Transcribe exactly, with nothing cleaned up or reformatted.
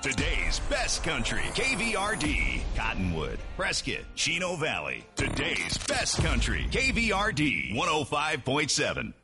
Today's best country, K V R D, Cottonwood, Prescott, Chino Valley. Today's best country, K V R D, one oh five point seven.